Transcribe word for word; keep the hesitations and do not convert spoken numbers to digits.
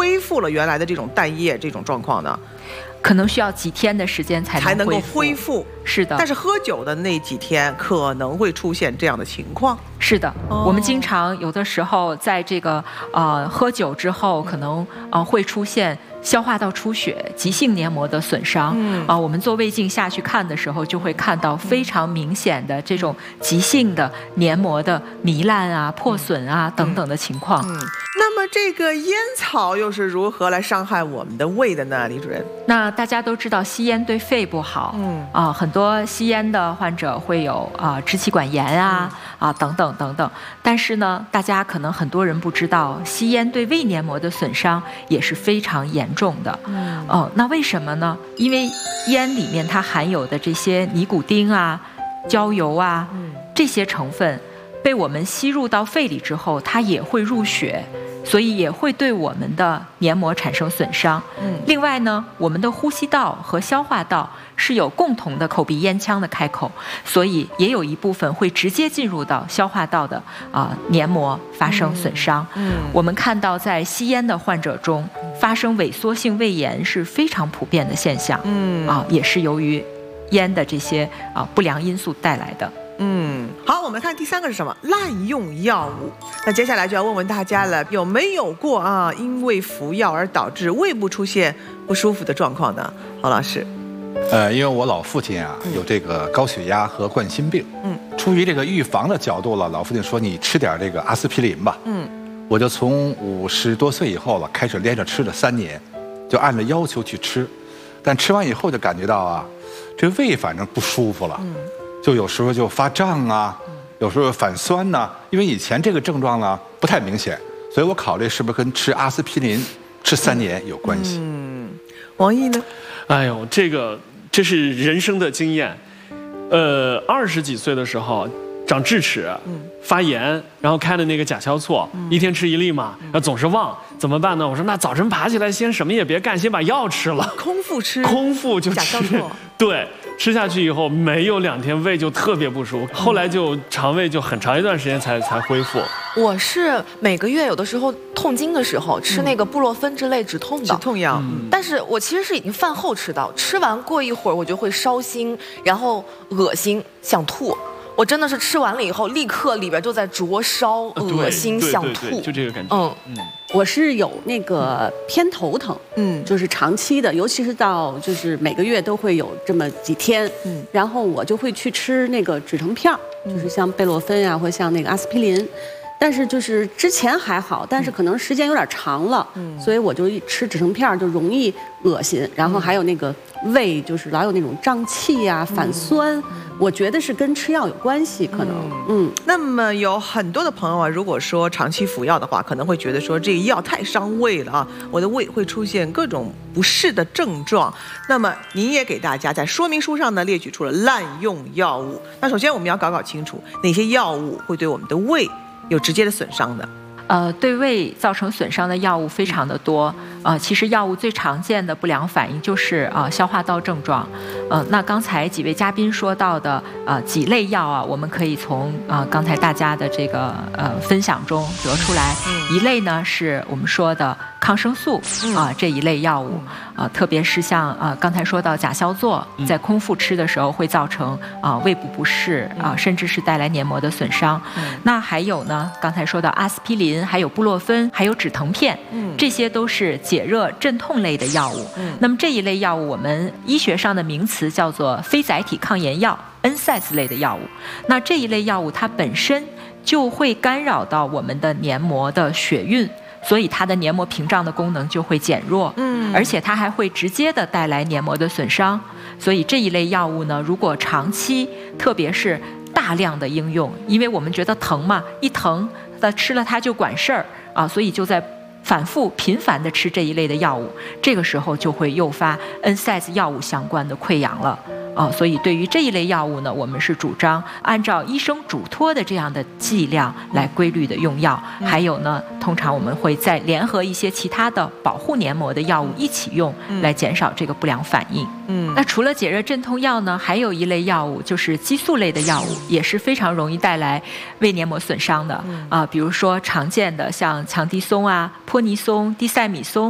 恢复了原来的这种蛋液这种状况呢？ 可能需要几天的时间才能才能够恢复。 恢复。 是的， 但是喝酒的那几天可能会出现这样的情况。 是的， 哦、 我们经常有的时候在这个呃喝酒之后，可能呃会出现消化道出血、急性黏膜的损伤。嗯啊、呃，我们做胃镜下去看的时候，就会看到非常明显的这种急性的黏膜的糜烂啊、破损啊、嗯、等等的情况。 嗯，那么这个烟草又是如何来伤害我们的胃的呢，李主任？ 那大家都知道吸烟对肺不好。嗯啊、呃，很多吸烟的患者会有啊、呃、支气管炎啊、嗯、啊等等等等。但是呢，大家可能很多人不知道，吸烟对胃黏膜的损伤也是非常严重的。嗯哦、呃，那为什么呢？因为烟里面它含有的这些尼古丁啊、焦油啊、嗯、这些成分被我们吸入到肺里之后，它也会入血。所以也会对我们的黏膜产生损伤。嗯，另外呢，我们的呼吸道和消化道是有共同的口鼻咽腔的开口，所以也有一部分会直接进入到消化道的啊、呃、黏膜发生损伤。嗯，嗯我们看到在吸烟的患者中发生萎缩性胃炎是非常普遍的现象。嗯，啊，也是由于烟的这些啊不良因素带来的。 嗯，好，我们看第三个是什么？滥用药物。那接下来就要问问大家了，有没有过啊，因为服药而导致胃部出现不舒服的状况呢？郝老师。 呃，因为我老父亲啊、嗯、有这个高血压和冠心病，嗯，出于这个预防的角度了，老父亲说你吃点这个阿司匹林吧，嗯，我就从五十多岁以后了开始连着吃了三年，就按照要求去吃，但吃完以后就感觉到啊，这胃反正不舒服了。嗯，就有时候就发胀啊，有时候反酸呐、啊。因为以前这个症状呢不太明显，所以我考虑是不是跟吃阿司匹林吃三年有关系。 嗯，王毅呢？ 哎呦，这个这是人生的经验。呃，二十几岁的时候长智齿，嗯、发炎，然后开的那个甲硝唑，嗯、一天吃一粒嘛，然后总是忘，怎么办呢？我说那早晨爬起来先什么也别干，先把药吃了， 空腹吃， 空腹就吃， 甲硝唑， 对。吃下去以后，没有两天胃就特别不舒服，后来就肠胃就很长一段时间才才恢复。 我是每个月有的时候痛经的时候吃那个布洛芬之类止痛的止痛药， 嗯、但是我其实是已经饭后吃的，吃完过一会儿我就会烧心，然后恶心想吐。我真的是吃完了以后，立刻里边就在灼烧、恶心、想吐， 对对对，就这个感觉。 嗯嗯，我是有那个偏头疼，嗯，就是长期的，尤其是到就是每个月都会有这么几天，嗯，然后我就会去吃那个止疼片，就是像贝洛芬啊，或像那个阿司匹林。但是就是之前还好，但是可能时间有点长了，嗯，所以我就一吃止疼片就容易恶心，然后还有那个胃就是老有那种胀气呀、啊、反酸，嗯、我觉得是跟吃药有关系，可能，嗯。 嗯那么有很多的朋友啊，如果说长期服药的话，可能会觉得说这个药太伤胃了啊，我的胃会出现各种不适的症状。那么您也给大家在说明书上呢列举出了滥用药物。那首先我们要搞搞清楚哪些药物会对我们的胃有直接的损伤的。 呃，对胃造成损伤的药物非常的多。呃，其实药物最常见的不良反应就是呃消化道症状。呃，那刚才几位嘉宾说到的呃几类药啊，我们可以从呃刚才大家的这个呃分享中得出来。一类呢是我们说的抗生素啊、呃、这一类药物，呃，特别是像呃刚才说到甲硝唑，在空腹吃的时候会造成啊、呃、胃部不适啊、呃，甚至是带来黏膜的损伤。那还有呢，刚才说到阿司匹林。还有布洛芬，还有止疼片，嗯，这些都是解热镇痛类的药物。嗯，那么这一类药物，我们医学上的名词叫做非甾体抗炎药 N S A I D S 类的药物。那这一类药物它本身就会干扰到我们的黏膜的血运，所以它的黏膜屏障的功能就会减弱。嗯，而且它还会直接的带来黏膜的损伤。所以这一类药物呢，如果长期，特别是大量的应用，因为我们觉得疼嘛，一疼。吃了它就管事儿啊，所以就在反复频繁的吃这一类的药物，这个时候就会诱发 N S A I D S 药物相关的溃疡了啊。所以对于这一类药物呢，我们是主张按照医生嘱托的这样的剂量来规律的用药。嗯、还有呢，通常我们会再联合一些其他的保护黏膜的药物一起用，嗯、来减少这个不良反应。嗯，那除了解热镇痛药呢，还有一类药物就是激素类的药物，也是非常容易带来胃黏膜损伤的啊、嗯呃，比如说常见的像强地松啊、泼尼松、地塞米松。